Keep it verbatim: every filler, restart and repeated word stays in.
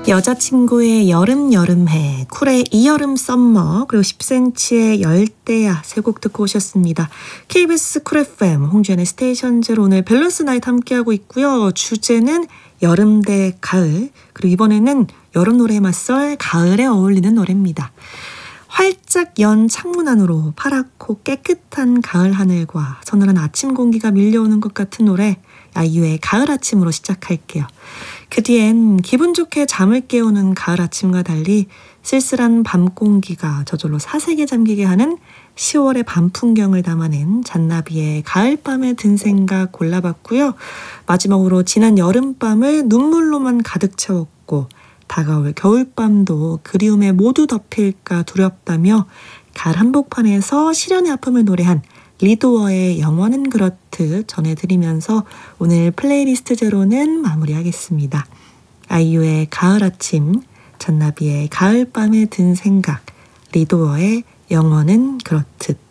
여자친구의 여름 여름해, 쿨의 이여름 썸머, 그리고 십 센티미터의 열대야 세 곡 듣고 오셨습니다. 케이비에스 쿨 에프엠 홍주연의 스테이션 제로, 오늘 밸런스 나이트 함께하고 있고요. 주제는 여름 대 가을, 그리고 이번에는 여름 노래에 맞설 가을에 어울리는 노래입니다. 활짝 연 창문 안으로 파랗고 깨끗한 가을 하늘과 서늘한 아침 공기가 밀려오는 것 같은 노래, 아이유의 가을 아침으로 시작할게요. 그 뒤엔 기분 좋게 잠을 깨우는 가을 아침과 달리 쓸쓸한 밤 공기가 저절로 사색에 잠기게 하는 시월의 밤 풍경을 담아낸 잔나비의 가을밤에 든 생각 골라봤고요. 마지막으로 지난 여름밤을 눈물로만 가득 채웠고 다가올 겨울밤도 그리움에 모두 덮일까 두렵다며 가을 한복판에서 시련의 아픔을 노래한 리도어의 영원은 그렇듯 전해드리면서 오늘 플레이리스트 제로는 마무리하겠습니다. 아이유의 가을 아침, 잔나비의 가을밤에 든 생각, 리도어의 영원은 그렇듯.